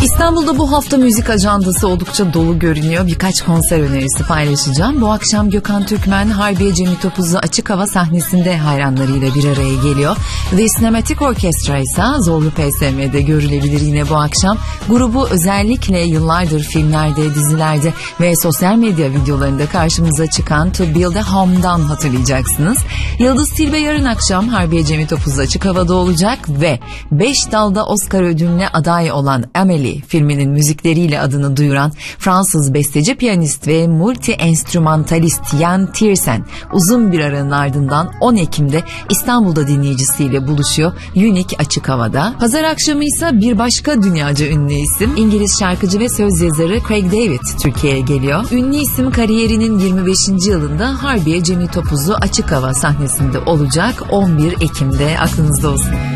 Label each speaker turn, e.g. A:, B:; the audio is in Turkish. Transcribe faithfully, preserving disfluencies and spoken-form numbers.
A: İstanbul'da bu hafta müzik ajandası oldukça dolu görünüyor. Birkaç konser önerisi paylaşacağım. Bu akşam Gökhan Türkmen Harbiye Cemi Topuzlu açık hava sahnesinde hayranlarıyla bir araya geliyor. The Cinematic Orchestra ise Zorlu P S M'de görülebilir yine bu akşam. Grubu özellikle yıllardır filmlerde, dizilerde ve sosyal medya videolarında karşımıza çıkan To Build a Home'dan hatırlayacaksınız. Yıldız Tilbe yarın akşam Harbiye Cemi Topuzlu açık havada olacak ve beş dalda Oscar ödülüne aday olan Amélie filminin müzikleriyle adını duyuran Fransız besteci, piyanist ve multi-enstrümantalist Jan Tiersen uzun bir aranın ardından on Ekim'de İstanbul'da dinleyicisiyle buluşuyor Unique açık havada. Pazar akşamı ise bir başka dünyaca ünlü isim İngiliz şarkıcı ve söz yazarı Craig David Türkiye'ye geliyor. Ünlü isim kariyerinin yirmi beşinci yılında Harbiye Cemi Topuzlu açık hava sahnesinde olacak on bir Ekim'de, aklınızda olsun.